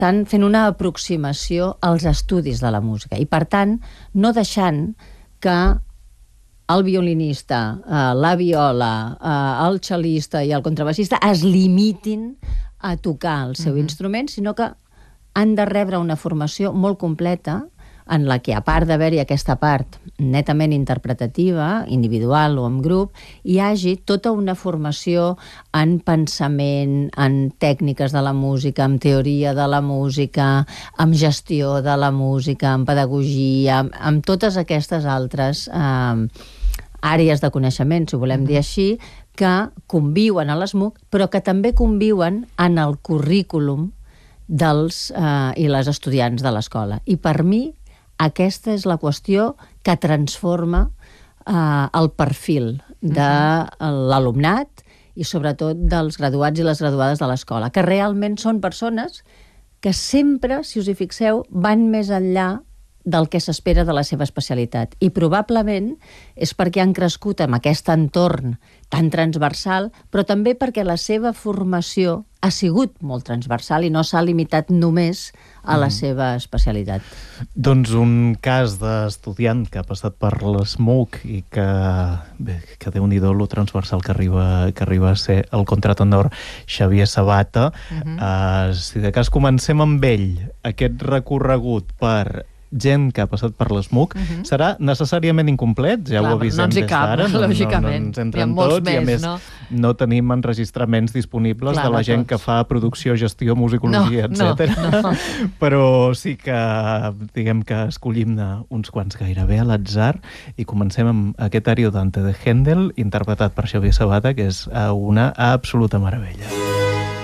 tant fent una aproximació als estudis de la música i, per tant, no deixant que el violinista, la viola, el cel·lista i el contrabaixista es limitin a tocar el seu instrument, sinó que han de rebre una formació molt completa en la que, a part d'haver-hi aquesta part netament interpretativa, individual o en grup, hi hagi tota una formació en pensament, en tècniques de la música, en teoria de la música, en gestió de la música, en pedagogia, amb totes aquestes altres àrees de coneixement, si ho volem dir així, que conviuen a l'ESMUC, però que també conviuen en el currículum dels i les estudiants de l'escola. I per mi aquesta és la qüestió que transforma el perfil de l'alumnat i sobretot dels graduats i les graduades de l'escola, que realment són persones que sempre, si us hi fixeu, van més enllà del que s'espera de la seva especialitat. I probablement és perquè han crescut en aquest entorn tan transversal, però també perquè la seva formació ha sigut molt transversal i no s'ha limitat només a la seva especialitat. Doncs un cas d'estudiant que ha passat per l'ESMUC i que Déu-n'hi-do lo transversal que arriba a ser el contratenor Xavier Sabata. Si de cas comencem amb ell, aquest recorregut per gent que ha passat per l'ESMUC serà necessàriament incomplet, ja ho avisem des d'ara, no ens entren tots i a més no tenim enregistraments disponibles de la gent que fa producció, gestió, musicologia, etc. Però sí que diguem que escollim uns quants gairebé a l'atzar i comencem amb aquest Ariodante de Händel interpretat per Xavier Sabata, que és una absoluta meravella.